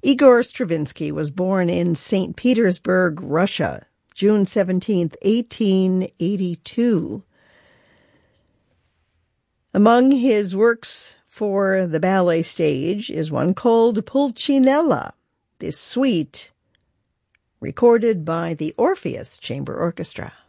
Igor Stravinsky was born in St. Petersburg, Russia, June 17th, 1882. Among his works for the ballet stage is one called Pulcinella, this suite recorded by the Orpheus Chamber Orchestra.